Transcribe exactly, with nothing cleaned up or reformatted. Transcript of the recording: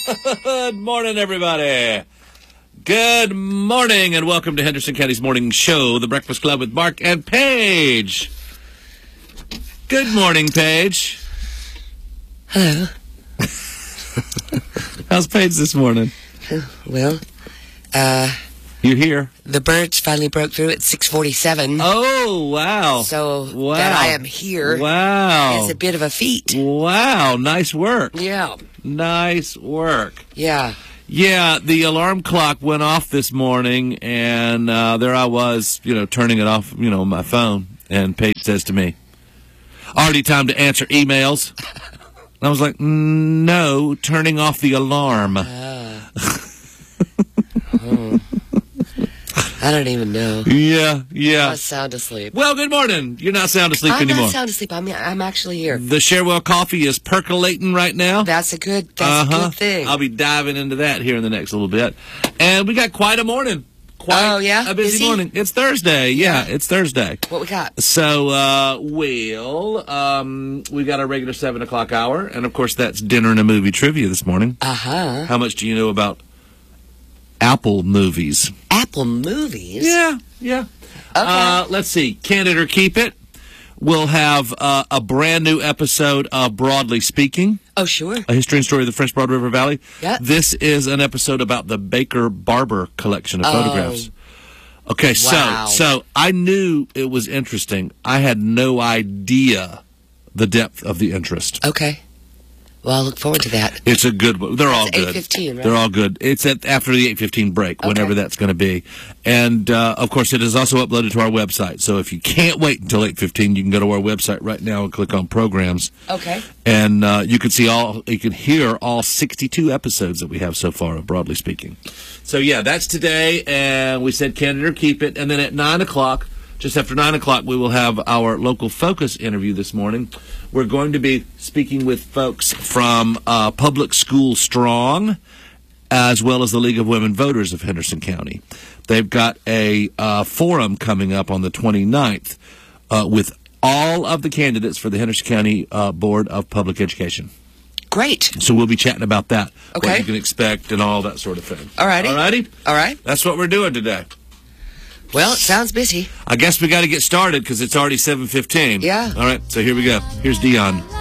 Good morning, everybody. Good morning, and welcome to Henderson County's morning show, The Breakfast Club with Mark and Paige. Good morning, Paige. Hello. How's Paige this morning? Well, uh... You here? The birds finally broke through at six forty-seven. Oh, wow. So wow. that I am here wow. is a bit of a feat. Wow, nice work. Yeah. Nice work. Yeah. Yeah, the alarm clock went off this morning, and uh, there I was, you know, turning it off, you know, on my phone. And Paige says to me, already time to answer emails. And I was like, no, turning off the alarm. Uh. oh. I don't even know. Yeah, yeah. I'm sound asleep. Well, good morning. You're not sound asleep I'm anymore. not sound asleep. I'm, I'm actually here. The Sharewell coffee is percolating right now. That's a good, that's uh-huh. a good thing. I'll be diving into that here in the next little bit. And we got quite a morning. Quite oh, yeah? a busy busy? morning. It's Thursday. Yeah, Yeah. it's Thursday. What we got? So, uh, well, um, we got our regular seven o'clock hour. And, of course, that's dinner and a movie trivia this morning. Uh-huh. How much do you know about Apple movies? Apple movies? Yeah, yeah. Okay. Uh, let's see. Can It or Keep It. We'll have uh, a brand new episode of Broadly Speaking. Oh, sure. A history and story of the French Broad River Valley. Yep. This is an episode about the Baker Barber collection of oh. photographs. Okay, wow. so so I knew it was interesting. I had no idea the depth of the interest. Okay. Well, I look forward to that. It's a good one. They're That's all good. eight fifteen, right? They're all good. It's at after the eight fifteen break, Okay. whenever that's going to be. And, uh, of course, it is also uploaded to our website. So if you can't wait until eight fifteen, you can go to our website right now and click on programs. Okay. And uh, you can see all, you can hear all sixty-two episodes that we have so far of Broadly Speaking. So, yeah, that's today. And we said Can It or Keep It. And then at nine o'clock, just after nine o'clock, we will have our local focus interview this morning. We're going to be speaking with folks from uh, Public School Strong, as well as the League of Women Voters of Henderson County. They've got a uh, forum coming up on the twenty-ninth uh, with all of the candidates for the Henderson County uh, Board of Public Education. Great. So we'll be chatting about that, okay. what you can expect and all that sort of thing. All righty. All righty? All right. That's what we're doing today. Well, it sounds busy. I guess we got to get started because it's already seven fifteen. Yeah. All right, so here we go. Here's Dion.